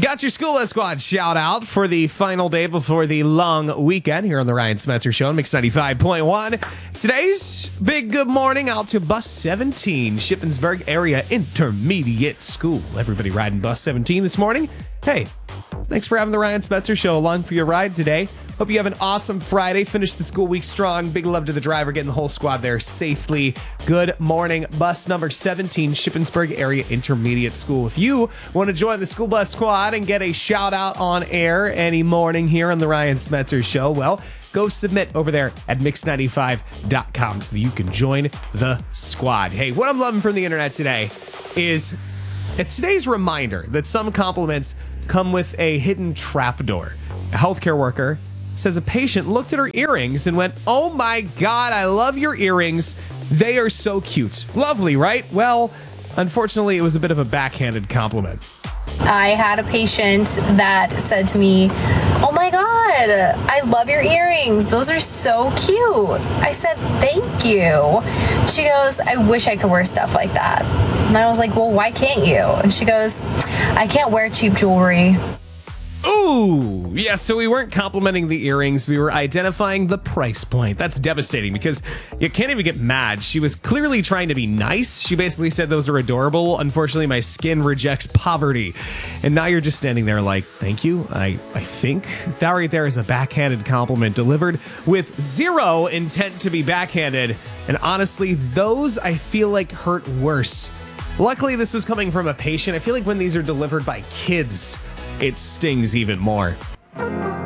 Got your School Bus Squad shout out for the final day before the long weekend here on the Ryan Smetzer Show on Mix 95.1. Today's big good morning out to Bus 17, Shippensburg Area Intermediate School. Everybody riding Bus 17 this morning. Hey, thanks for having the Ryan Smetzer Show along for your ride today. Hope you have an awesome Friday. Finish the school week strong. Big love to the driver getting the whole squad there safely. Good morning. Bus number 17, Shippensburg Area Intermediate School. If you want to join the School Bus Squad and get a shout out on air any morning here on the Ryan Smetzer Show, well, go submit over there at mix95.com so that you can join the squad. Hey, what I'm loving from the internet today is today's reminder that some compliments come with a hidden trapdoor. A healthcare worker says a patient looked at her earrings and went, "Oh my God, I love your earrings. They are so cute." Lovely, right? Well, unfortunately, it was a bit of a backhanded compliment. I had a patient that said to me, "Oh my God, I love your earrings. Those are so cute." I said, "Thank you." She goes, "I wish I could wear stuff like that." And I was like, "Well, why can't you?" And she goes, "I can't wear cheap jewelry." Ooh, yeah, so we weren't complimenting the earrings. We were identifying the price point. That's devastating because you can't even get mad. She was clearly trying to be nice. She basically said those are adorable. Unfortunately, my skin rejects poverty. And now you're just standing there like, thank you. I think that right there is a backhanded compliment delivered with zero intent to be backhanded. And honestly, those I feel like hurt worse. Luckily, this was coming from a patient. I feel like when these are delivered by kids, it stings even more.